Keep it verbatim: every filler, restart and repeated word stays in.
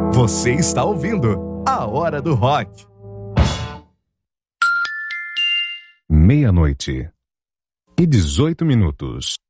Você está ouvindo A Hora do Rock. Meia-noite e dezoito minutos.